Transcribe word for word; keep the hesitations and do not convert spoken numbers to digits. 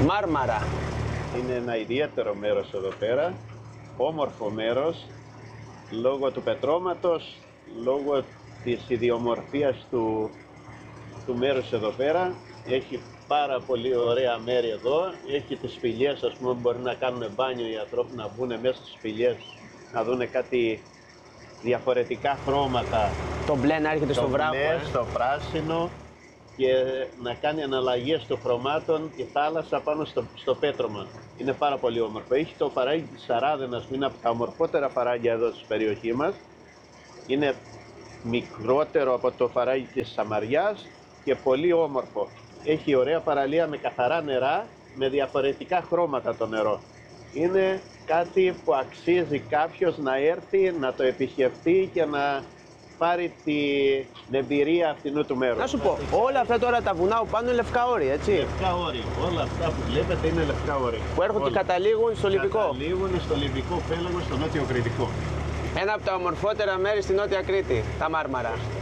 Μάρμαρα. Είναι ένα ιδιαίτερο μέρος εδώ πέρα, όμορφο μέρος, λόγω του πετρώματος, λόγω της ιδιομορφίας του, του μέρους εδώ πέρα. Έχει πάρα πολύ ωραία μέρη εδώ, έχει τις σπηλιές, ας πούμε, μπορεί να κάνουν μπάνιο οι ανθρώποι, να μπουν μέσα στις σπηλιές, να δουν κάτι διαφορετικά χρώματα. Το μπλε να έρχεται στο βράχο. μπλε, ε. στο πράσινο και να κάνει αναλλαγές των χρωμάτων η θάλασσα πάνω στο, στο πέτρωμα. Είναι πάρα πολύ όμορφο. Έχει το παράγει της Σαράδενας που είναι από τα ομορφότερα παράγια εδώ στην περιοχή μας. Είναι μικρότερο από το παράγει της Σαμαριάς και πολύ όμορφο. Έχει ωραία παραλία με καθαρά νερά, με διαφορετικά χρώματα το νερό. Είναι κάτι που αξίζει κάποιος να έρθει, να το επισκεφτεί και να πάρει την εμπειρία αυτού του μέρους. Να σου πω, όλα αυτά τώρα τα βουνά που πάνω είναι λευκά όρη, έτσι. Λευκά όρη. Όλα αυτά που βλέπετε είναι λευκά όρη. Που έρχονται και καταλήγουν στο Λιβικό. Καταλήγουν στο Λιβικό πέλαγο, στο νότιο Κρητικό. Ένα από τα ομορφότερα μέρη στη Νότια Κρήτη, τα Μάρμαρα.